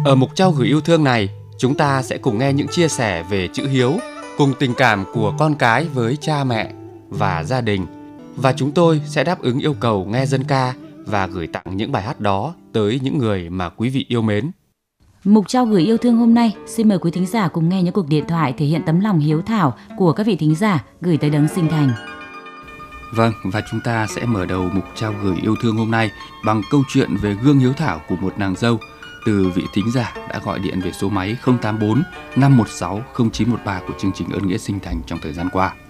Ở mục trao gửi yêu thương này, chúng ta sẽ cùng nghe những chia sẻ về chữ hiếu, cùng tình cảm của con cái với cha mẹ và gia đình. Và chúng tôi sẽ đáp ứng yêu cầu nghe dân ca và gửi tặng những bài hát đó tới những người mà quý vị yêu mến. Mục trao gửi yêu thương hôm nay, xin mời quý thính giả cùng nghe những cuộc điện thoại thể hiện tấm lòng hiếu thảo của các vị thính giả gửi tới Đấng Sinh Thành. Vâng, và chúng ta sẽ mở đầu mục trao gửi yêu thương hôm nay bằng câu chuyện về gương hiếu thảo của một nàng dâu từ vị thính giả đã gọi điện về số máy 084 516 0913 của chương trình Ơn Nghĩa Sinh Thành trong thời gian qua.